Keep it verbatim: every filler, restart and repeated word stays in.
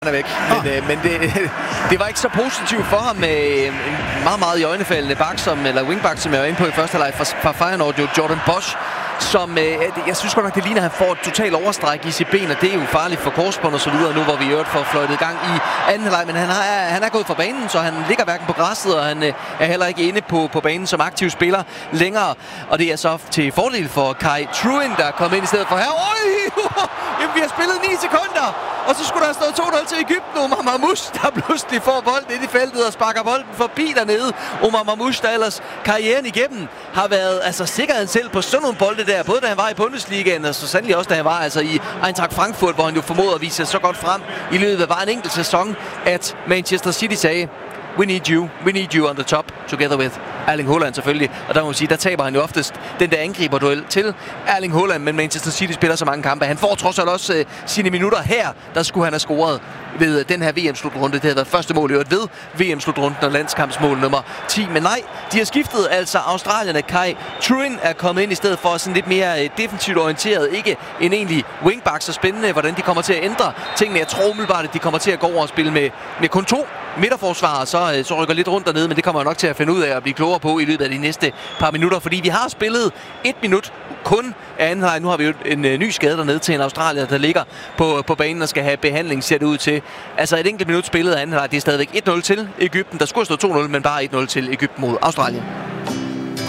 er væk. Men, øh, men det, det var ikke så positivt for ham med en meget, meget i øjnefaldende bak, som, eller wingback, som jeg var inde på i første halvleg fra, fra Feyenoord, jo Jordan Bosch, som øh, jeg synes godt nok, det ligner, at han får et totalt overstræk i sit ben, og det er jo farligt for korsbånd og så videre nu, hvor vi i øvrigt får fløjtet i gang i anden halvleg, men han, har, han er gået fra banen, så han ligger hverken på græsset, og han øh, er heller ikke inde på, på banen som aktiv spiller længere, og det er så til fordel for Kai Truin, der er kommet ind i stedet for her. Øj! Jamen, vi har spillet ni sekunder, og så skulle der have stået to nul til Egypten. Omar Mamouche, der pludselig får bolden ind i feltet og sparker bolden forbi dernede. Omar Mamouche, der ellers karrieren igennem har været altså sikkerheden selv på sådan nogle bolde der, både da han var i Bundesligaen, og så sandelig også da han var altså i Eintracht Frankfurt, hvor han jo formåede at vise sig så godt frem i løbet af bare en enkelt sæson, at Manchester City sagde: We need you, we need you on the top, together with Erling Haaland selvfølgelig. Og der må man sige, der taber han jo oftest den der angriberduel til Erling Haaland, men Manchester City spiller så mange kampe. Han får trods alt også uh, sine minutter her, der skulle han have scoret ved uh, den her V M-slutrunde. Det havde været første mål i øvrigt ved V M-slutrunden og landskampsmål nummer ti. Men nej, de har skiftet altså australierne. Kai Truin er kommet ind i stedet for sådan lidt mere uh, defensivt orienteret. Ikke en egentlig wingback, så spændende, hvordan de kommer til at ændre tingene. Jeg tror umiddelbart, at de kommer til at gå over og spille med, med kun to midterforsvarer, så, så rykker lidt rundt dernede, men det kommer jeg nok til at finde ud af at blive klogere på i løbet af de næste par minutter, fordi vi har spillet et minut kun af anden halvleg. Nu har vi jo en uh, ny skade dernede til en australier, der ligger på, på banen og skal have behandling, ser det ud til. Altså et enkelt minut spillet af anden halvleg, det er stadigvæk et nul til Egypten. Der skulle stå to nul, men bare et nul til Egypten mod Australien.